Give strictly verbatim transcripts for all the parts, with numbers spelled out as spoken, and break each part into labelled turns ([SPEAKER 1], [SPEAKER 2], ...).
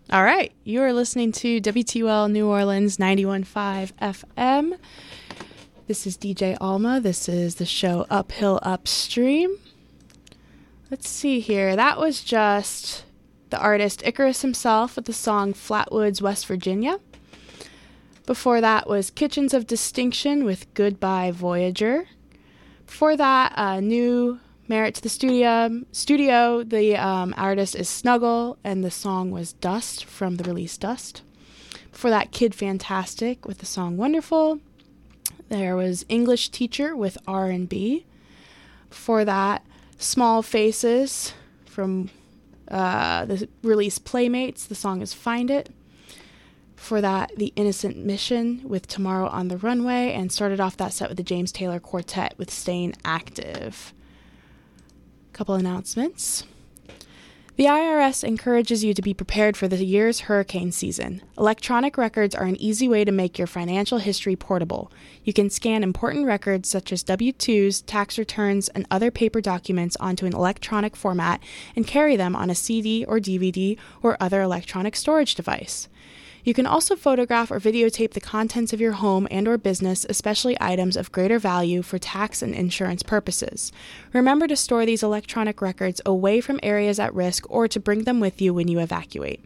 [SPEAKER 1] All right. You are listening to W T U L New Orleans ninety-one point five F M. This is D J Alma. This is the show Uphill Upstream. Let's see here. That was just the artist Icarus himself with the song Flatwoods, West Virginia. Before that was Kitchens of Distinction with Goodbye Voyager. Before that, uh, new Merit to the studio. Studio, the um, artist is Snuggle, and the song was Dust from the release Dust. Before that, Kid Fantastic with the song Wonderful. There was English Teacher with R and B. Before that, Small Faces from uh, the release Playmates. The song is Find It. Before that, The Innocent Mission with Tomorrow on the Runway, and started off that set with the James Taylor Quartet with Staying Active. Couple announcements. The I R S encourages you to be prepared for the year's hurricane season. Electronic records are an easy way to make your financial history portable. You can scan important records such as W two's, tax returns, and other paper documents onto an electronic format and carry them on a C D or D V D or other electronic storage device. You can also photograph or videotape the contents of your home and or business, especially items of greater value for tax and insurance purposes. Remember to store these electronic records away from areas at risk or to bring them with you when you evacuate.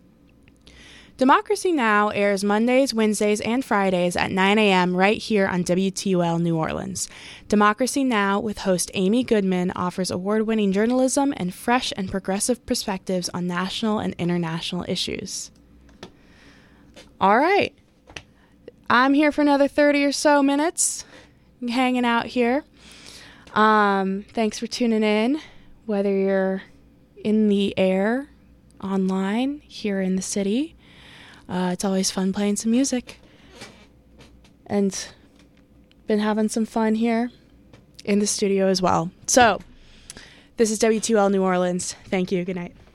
[SPEAKER 1] Democracy Now! Airs Mondays, Wednesdays, and Fridays at nine a.m. right here on W T U L New Orleans. Democracy Now! With host Amy Goodman offers award-winning journalism and fresh and progressive perspectives on national and international issues. All right, I'm here for another thirty or so minutes, hanging out here. Um, thanks for tuning in, whether you're in the air, online, here in the city. Uh, it's always fun playing some music. And been having some fun here in the studio as well. So, this is W T U L New Orleans. Thank you. Good night.